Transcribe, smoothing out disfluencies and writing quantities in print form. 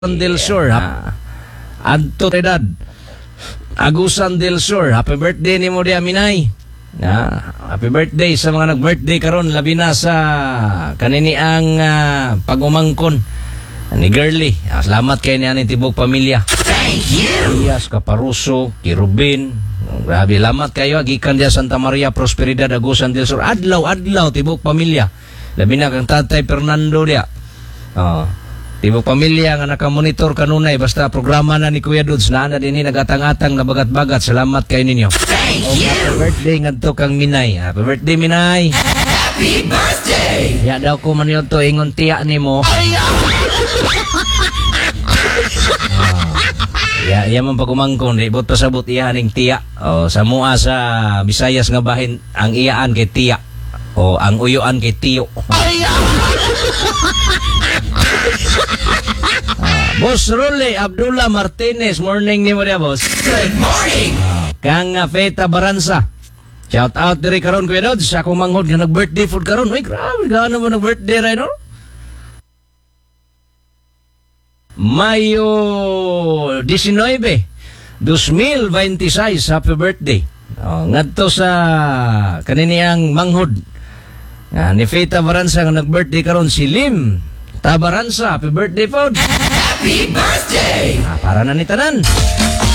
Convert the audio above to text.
Del Sur, Anto Tedad, Agusan del Sur, happy birthday ni mo di Aminay. Happy birthday sa mga nag-birthday karon, labi na sa kanini ang pag-umangkon ni Girly. Salamat kay ni tibok pamilya. Thank you. Iyas, Kaparuso, Kirubin. Grabe, salamat kayo. Gikan dia Santa Maria Prosperidad, Agusan del Sur. Adlaw tibok pamilya. Labi na kang Tatay Fernando dia. Tibok pamilya nga nakamonitor kanunay basta programa na ni Kuya Dudes na din nagatang-atang na bagat-bagat. Salamat kayo ninyo. Thank you. Happy birthday ngadto kang Minay. Happy birthday Minay. Happy birthday. Ya daw ko man yun to ingon tiya nimo. Ya man pagumangkon di bot pasabot iya ning tiya. Sa mua sa Bisayas nga bahin ang iyaan kay tiya. Ang uyuan kay tiyo. Boss Rule Abdullah Martinez, morning ni mo dia, boss. Good morning. Kang Feta Baransa. Shout out diri karon Kuya Dod, sa akong manghod nga nag-birthday food karon. Uy, grabe, gaano mo nag-birthday right no? Mayo 19, 2026, happy birthday. Ngadto sa kaniniang manghod. Ni Feta Baransa nga nag-birthday karon si Lim Tabaransa, happy birthday po. Happy birthday! Para na ni tanan.